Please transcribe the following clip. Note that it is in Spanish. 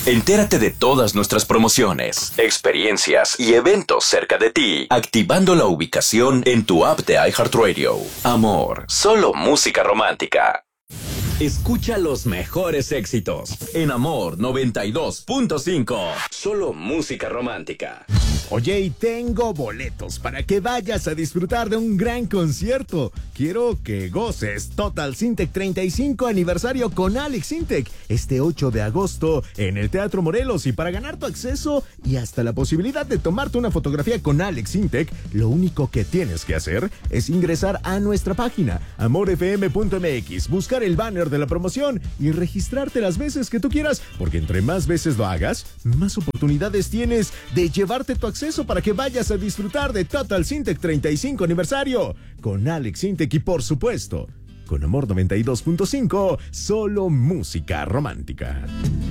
Entérate de todas nuestras promociones, experiencias y eventos cerca de ti, activando la ubicación en tu app de iHeartRadio. Amor, solo música romántica. Escucha los mejores éxitos en Amor 92.5. Solo música romántica. Oye, y tengo boletos para que vayas a disfrutar de un gran concierto. Quiero que goces Total Syntec 35 aniversario con Alex Sintek este 8 de agosto en el Teatro Morelos. Y para ganar tu acceso y hasta la posibilidad de tomarte una fotografía con Alex Sintek, lo único que tienes que hacer es ingresar a nuestra página amorfm.mx, buscar el banner de la promoción y registrarte las veces que tú quieras, porque entre más veces lo hagas, más oportunidades tienes de llevarte tu acceso para que vayas a disfrutar de Total Syntec 35 aniversario con Alex Sintek y, por supuesto, con Amor 92.5, solo música romántica.